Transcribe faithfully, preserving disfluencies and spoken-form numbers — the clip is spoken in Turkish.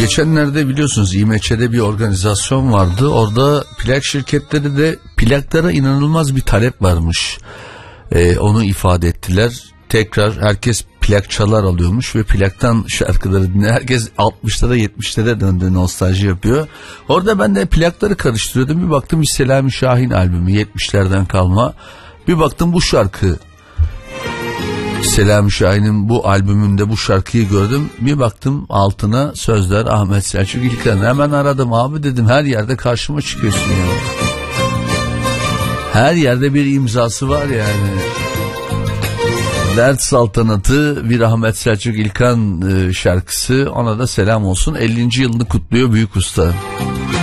Geçenlerde biliyorsunuz İMÇ'de bir organizasyon vardı. Orada plak şirketleri de plaklara inanılmaz bir talep varmış. Ee, onu ifade ettiler. Tekrar herkes plak çalar alıyormuş ve plaktan şarkıları dinle. Herkes altmışlara yetmişlere döndü, nostalji yapıyor. Orada ben de plakları karıştırıyordum. Bir baktım bir Selami Şahin albümü yetmişlerden kalma. Bir baktım bu şarkı. Selami Şahin'in bu albümünde bu şarkıyı gördüm. Bir baktım altına sözler Ahmet Selçuk İlkan. Hemen aradım, abi dedim, her yerde karşıma çıkıyorsun ya. Her yerde bir imzası var yani. Dert Saltanatı bir Ahmet Selçuk İlkan şarkısı, ona da selam olsun. ellinci yılını kutluyor büyük usta.